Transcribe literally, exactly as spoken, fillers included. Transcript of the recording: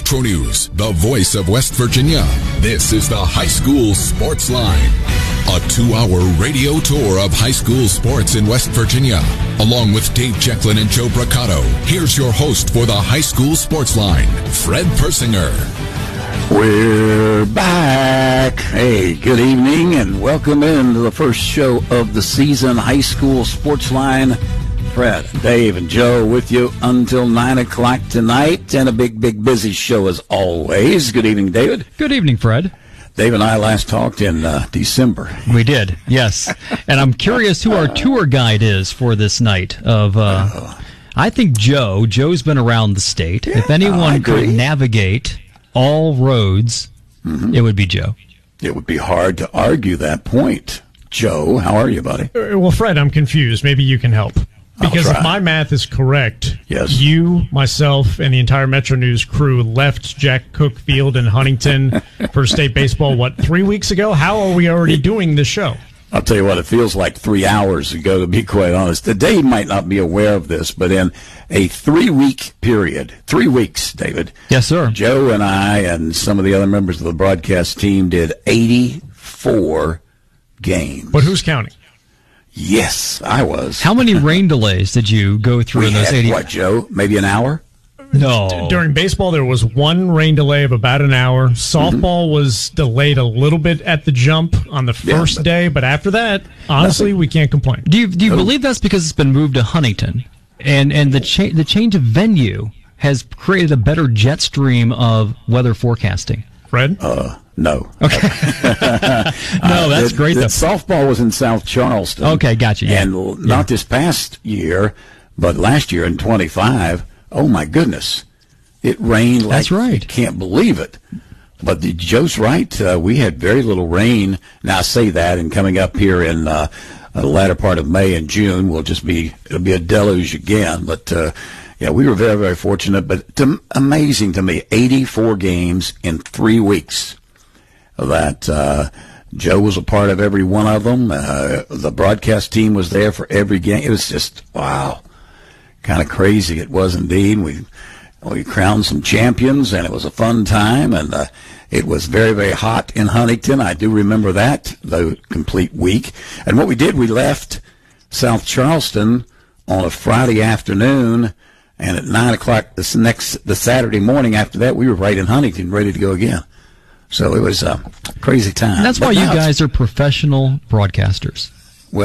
Metro News, the voice of West Virginia. This is the High School Sports Line, a two-hour radio tour of high school sports in West Virginia. Along with Dave Jecklin and Joe Braccato, here's your host for the High School Sports Line, Fred Persinger. We're back. Hey, good evening and welcome into the first show of the season, High School Sports Line. Fred, Dave, and Joe with you until nine o'clock tonight, and a big, big busy show as always. Good evening, David. Good evening, Fred. Dave and I last talked in uh, December. We did, yes. And I'm curious who our tour guide is for this night of, uh, uh, I think Joe. Joe's been around the state. Yeah, if anyone could navigate all roads, mm-hmm. it would be Joe. It would be hard to argue that point. Joe, how are you, buddy? Well, Fred, I'm confused. Maybe you can help. Because if my math is correct, yes. you, myself, and the entire Metro News crew left Jack Cook Field in Huntington for state baseball, what, three weeks ago? How are we already doing this show? I'll tell you what, it feels like three hours ago, to be quite honest. Dave might not be aware of this, but in a three-week period, three weeks, David. Yes, sir. Joe and I and some of the other members of the broadcast team did eighty-four games. But who's counting? Yes, I was. How many rain delays did you go through we in those had, eighty? What, Joe? Maybe an hour? No. During baseball, there was one rain delay of about an hour. Softball mm-hmm. was delayed a little bit at the jump on the first yeah, but day, but after that, honestly, nothing. we can't complain. Do you do you oh. believe that's because it's been moved to Huntington, and and the cha- the change of venue has created a better jet stream of weather forecasting? Fred? Uh, no. Okay. no, that's uh, great. The, though. The softball was in South Charleston. Okay, gotcha. Yeah. And yeah. not this past year, but last year in twenty-five. Oh my goodness, it rained like that's right. you can't believe it. But the, Joe's right. Uh, we had very little rain. Now I say that, and coming up here in uh, the latter part of May and June, will just be it'll be a deluge again. But uh, yeah, we were very very fortunate. But to, amazing to me, eighty-four games in three weeks. That uh, Joe was a part of every one of them. Uh, the broadcast team was there for every game. It was just wow. Kind of crazy it was indeed. We we crowned some champions, and it was a fun time, and uh, it was very, very hot in Huntington. I do remember that, the complete week. And what we did, we left South Charleston on a Friday afternoon, and at nine o'clock this next the Saturday morning after that, we were right in Huntington, ready to go again. So it was a crazy time. And that's but why you guys are professional broadcasters.